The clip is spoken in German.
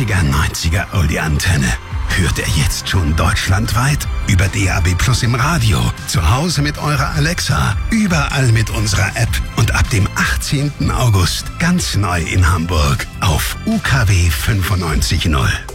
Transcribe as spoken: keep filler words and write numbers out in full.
achtziger, neunziger Oldie-Antenne. Hört ihr jetzt schon deutschlandweit? Über D A B Plus im Radio, zu Hause mit eurer Alexa, überall mit unserer App und ab dem achtzehnten August ganz neu in Hamburg auf U K W fünfundneunzig Komma null.